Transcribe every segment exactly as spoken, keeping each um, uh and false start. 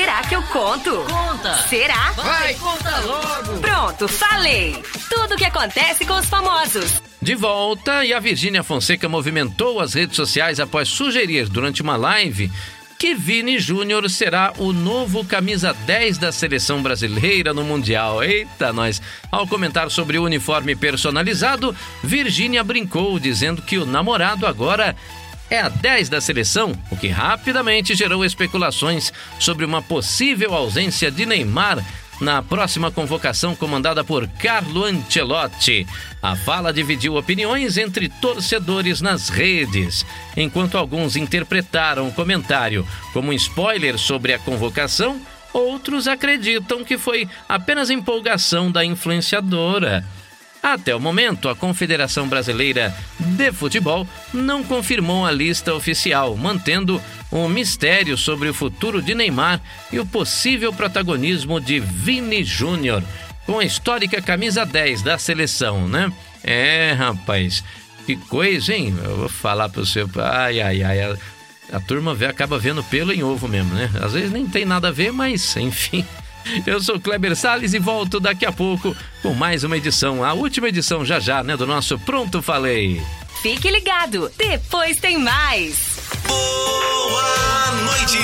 Será que eu conto? Conta! Será? Vai, conta logo! Pronto, falei! Tudo o que acontece com os famosos. De volta, e a Virgínia Fonseca movimentou as redes sociais após sugerir durante uma live que Vini Júnior será o novo camisa dez da seleção brasileira no Mundial. Eita, nós! Ao comentar sobre o uniforme personalizado, Virgínia brincou dizendo que o namorado agora é a dez da seleção, o que rapidamente gerou especulações sobre uma possível ausência de Neymar na próxima convocação comandada por Carlo Ancelotti. A fala dividiu opiniões entre torcedores nas redes, enquanto alguns interpretaram o comentário como um spoiler sobre a convocação, outros acreditam que foi apenas empolgação da influenciadora. Até o momento, a Confederação Brasileira de Futebol não confirmou a lista oficial, mantendo um mistério sobre o futuro de Neymar e o possível protagonismo de Vini Júnior, com a histórica camisa dez da seleção, né? É, rapaz, que coisa, hein? Eu vou falar pro seu... Ai, ai, ai, a, a turma vê, acaba vendo pelo em ovo mesmo, né? Às vezes nem tem nada a ver, mas, enfim... Eu sou Kleber Salles e volto daqui a pouco com mais uma edição, a última edição já já, né, do nosso Pronto Falei. Fique ligado, depois tem mais. Boa noite.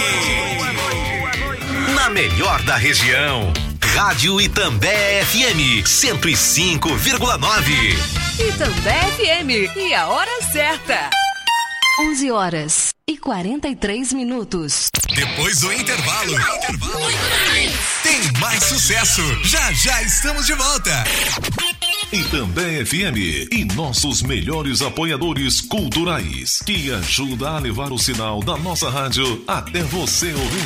Na melhor da região, Rádio Itambé F M cento e cinco vírgula nove. Itambé F M, e a hora certa. onze horas e quarenta e três minutos. Depois do intervalo, tem mais sucesso. Já já estamos de volta. Itambé F M e nossos melhores apoiadores culturais, que ajuda a levar o sinal da nossa rádio até você ouvir.